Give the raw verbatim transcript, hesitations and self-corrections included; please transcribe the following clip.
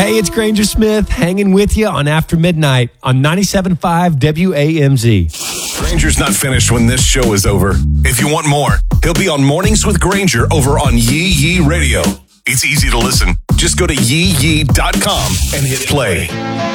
Hey, it's Granger Smith hanging with you on After Midnight on ninety-seven point five W A M Z. Granger's not finished when this show is over. If you want more, he'll be on Mornings with Granger over on Yee Yee Radio. It's easy to listen. Just go to yee yee dot com and hit play.